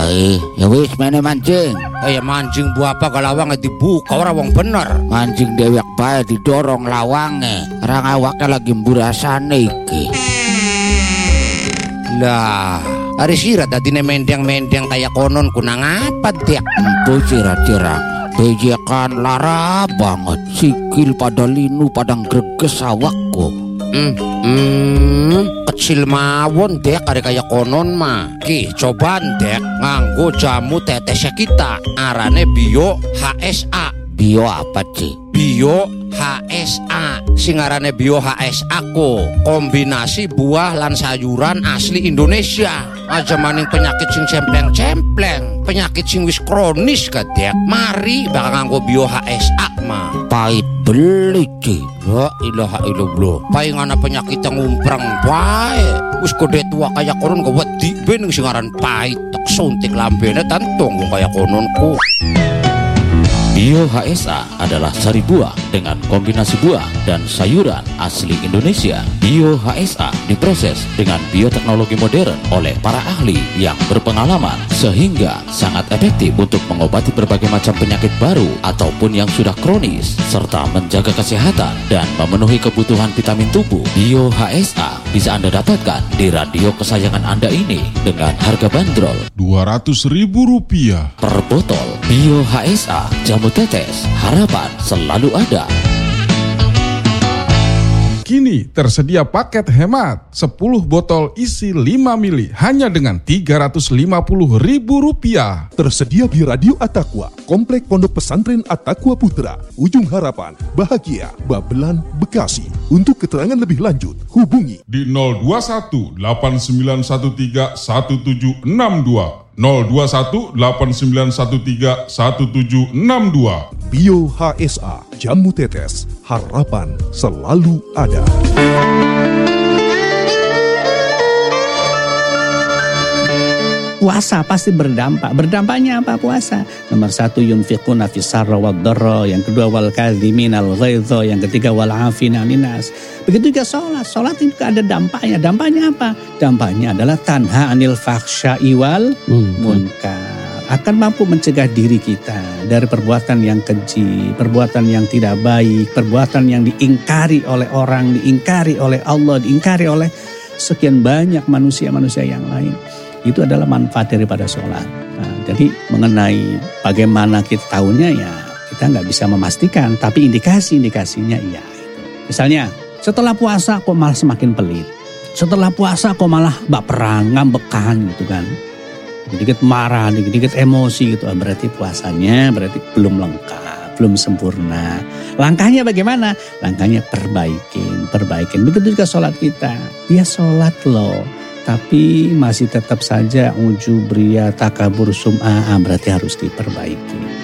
Ya wis mene mancing. Ya mancing buah apa kalawang dibuka ora wong bener. Mancing dewek bae didorong lawange. Orang awake lagi mburasane iki. Lah, hari sirat dadine mendeng-mendeng kaya konon kunang apa Dek? Empu sirat-sirat. Bejekan lara banget. Sikil pada linu padang greges awakku. Kecil mawon Dek hari kaya konon mah. Ki cobaan Dek nganggo jamu tetesnya kita. Arane Bio HSA. Bio apa Ci? Bio HSA. Singarane Bio HSA ko kombinasi buah lan sayuran asli Indonesia. Aja maning penyakit sing cempleng-cempleng, penyakit sing wis kronis Dek. Mari bakal nganggo Bio HSA mah. Pahit beli Ci. La ilaha illallah. Paingana penyakit yang ngumprang bae. Wis kode tua kaya konon ke wedi ben sing aran pahit tak suntik lambene tantung kaya kononku. Bio HSA adalah sari buah dengan kombinasi buah dan sayuran asli Indonesia. Bio HSA diproses dengan bioteknologi modern oleh para ahli yang berpengalaman sehingga sangat efektif untuk mengobati berbagai macam penyakit baru ataupun yang sudah kronis serta menjaga kesehatan dan memenuhi kebutuhan vitamin tubuh. Bio HSA bisa Anda dapatkan di radio kesayangan Anda ini dengan harga bandrol Rp200.000 per botol. Bio HSA jamu tetes, harapan selalu ada. Kini tersedia paket hemat 10 botol isi 5 mili hanya dengan Rp350.000. Tersedia di Radio At-Taqwa, Komplek Pondok Pesantren At-Taqwa Putra, Ujung Harapan, Bahagia, Babelan, Bekasi. Untuk keterangan lebih lanjut, hubungi di 021 8913 1762. 021 8913 1762. Bio HSA, jamu tetes, harapan selalu ada. Puasa pasti berdampak. Berdampaknya apa puasa? Nomor 1, yunfiquna fis sarra wad dharra. Yang kedua, wal kadhiminal ghaidha. Yang ketiga, wal afina 'anil nas. Begitu juga sholat. Sholat itu ada dampaknya. Dampaknya apa? Dampaknya adalah tanha anil fakhsya'i wal munkar. Akan mampu mencegah diri kita dari perbuatan yang keji, perbuatan yang tidak baik, perbuatan yang diingkari oleh orang, diingkari oleh Allah, diingkari oleh sekian banyak manusia-manusia yang lain. Itu adalah manfaat daripada sholat. Nah, jadi mengenai bagaimana kita tahunya ya kita nggak bisa memastikan, tapi indikasi-indikasinya iya. Misalnya setelah puasa kok malah semakin pelit, setelah puasa kok malah baperan, ngambekan gitu kan, dikit-dikit marah, dikit-dikit emosi gitu, berarti puasanya berarti belum lengkap, belum sempurna. Langkahnya bagaimana? Langkahnya perbaikin. Begitu juga sholat kita, dia sholat loh. Tapi masih tetap saja ujub, ria, takabur, sum'ah, berarti harus diperbaiki.